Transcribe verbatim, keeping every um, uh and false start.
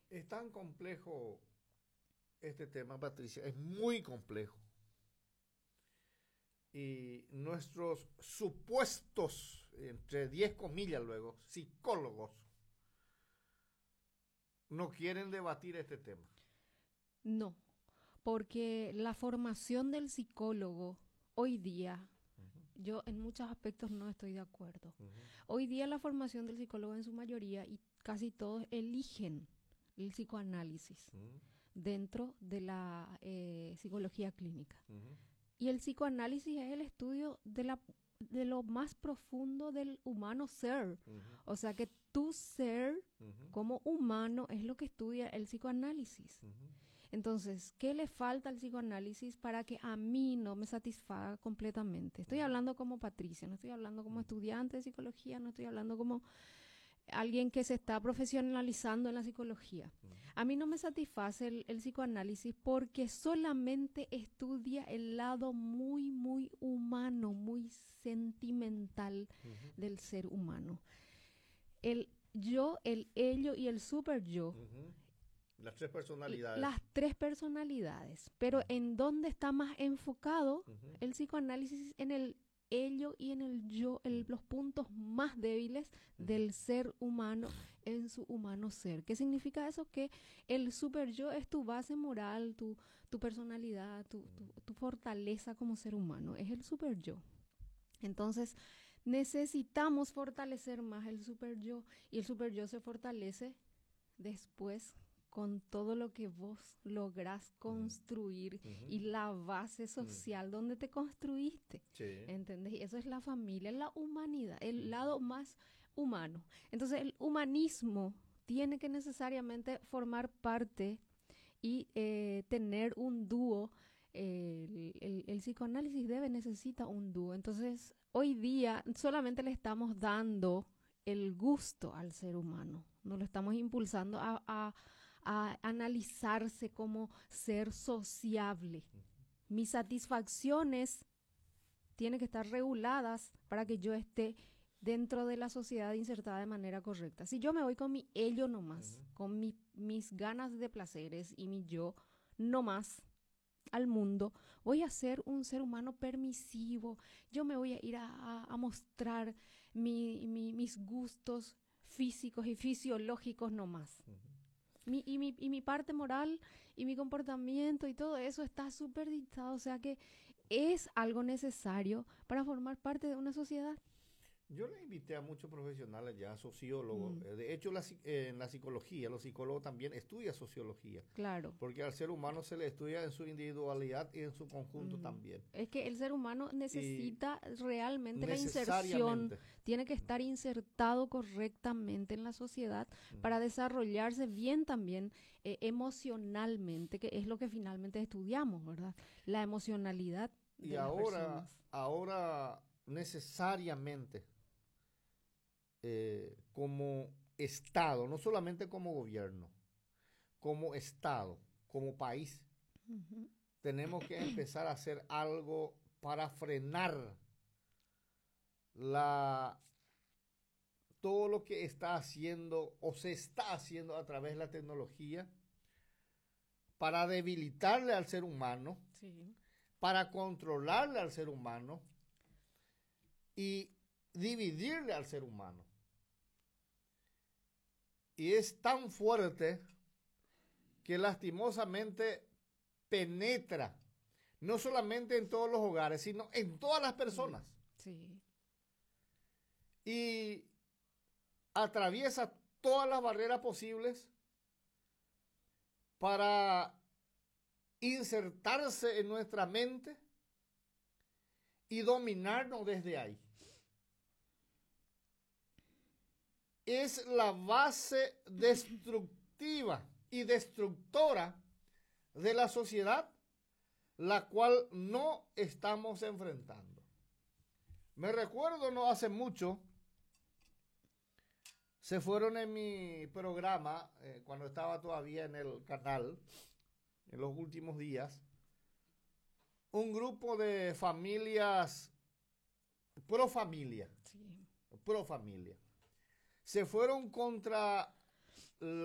Es tan complejo este tema, Patricia, es muy complejo. Y nuestros supuestos, entre diez comillas luego, psicólogos, no quieren debatir este tema. No, porque la formación del psicólogo hoy día, Uh-huh. yo en muchos aspectos no estoy de acuerdo. Uh-huh. Hoy día la formación del psicólogo en su mayoría y casi todos eligen el psicoanálisis Uh-huh. dentro de la eh, psicología clínica. Uh-huh. Y el psicoanálisis es el estudio de, la, de lo más profundo del humano ser. Uh-huh. O sea que tu ser Uh-huh. como humano es lo que estudia el psicoanálisis. Uh-huh. Entonces, ¿qué le falta al psicoanálisis para que a mí no me satisfaga completamente? Estoy Uh-huh. hablando como Patricia, no estoy hablando como Uh-huh. estudiante de psicología, no estoy hablando como alguien que se está profesionalizando en la psicología. Uh-huh. A mí no me satisface el, el psicoanálisis porque solamente estudia el lado muy, muy humano, muy sentimental Uh-huh. del ser humano. El yo, el ello y el super yo. Uh-huh. Las tres personalidades. Las tres personalidades. Pero ¿en dónde está más enfocado Uh-huh. el psicoanálisis? En el ello y en el yo, el, los puntos más débiles Uh-huh. del ser humano en su humano ser. ¿Qué significa eso? Que el super yo es tu base moral, tu, tu personalidad, tu, tu, tu fortaleza como ser humano. Es el super yo. Entonces, necesitamos fortalecer más el super yo. Y el super yo se fortalece después con todo lo que vos lográs construir Uh-huh. y la base social uh-huh. donde te construiste. Sí. ¿Entendés? Y eso es la familia, la humanidad, el uh-huh. lado más humano. Entonces, el humanismo tiene que necesariamente formar parte y eh, tener un dúo. Eh, el, el, el psicoanálisis debe, necesita un dúo. Entonces, hoy día solamente le estamos dando el gusto al ser humano. No lo estamos impulsando a, a, a analizarse como ser sociable. Mis satisfacciones tienen que estar reguladas para que yo esté dentro de la sociedad insertada de manera correcta. Si yo me voy con mi ello nomás, uh-huh. con mi, mis ganas de placeres y mi yo nomás al mundo, voy a ser un ser humano permisivo. Yo me voy a ir a, a mostrar mi, mi, mis gustos físicos y fisiológicos nomás. Uh-huh. Mi, y, mi, y mi parte moral y mi comportamiento y todo eso está superdictado. O sea que es algo necesario para formar parte de una sociedad. Yo le invité a muchos profesionales ya, sociólogos. Mm. De hecho, la, eh, en la psicología, los psicólogos también estudian sociología. Claro. Porque al ser humano se le estudia en su individualidad y en su conjunto mm. también. Es que el ser humano necesita y realmente la inserción. Tiene que estar insertado correctamente en la sociedad mm. para desarrollarse bien también eh, emocionalmente, que es lo que finalmente estudiamos, ¿verdad? La emocionalidad de y las ahora, personas. ahora necesariamente Eh, como Estado, no solamente como gobierno, como Estado, como país, uh-huh. tenemos que empezar a hacer algo para frenar la, todo lo que está haciendo o se está haciendo a través de la tecnología para debilitarle al ser humano, sí. para controlarle al ser humano y dividirle al ser humano. Y es tan fuerte que lastimosamente penetra, no solamente en todos los hogares, sino en todas las personas. Sí. Y atraviesa todas las barreras posibles para insertarse en nuestra mente y dominarnos desde ahí. Es la base destructiva y destructora de la sociedad, la cual no estamos enfrentando. Me recuerdo no hace mucho, se fueron en mi programa, eh, cuando estaba todavía en el canal, en los últimos días, un grupo de familias, pro familia, sí. pro familia. Se fueron contra la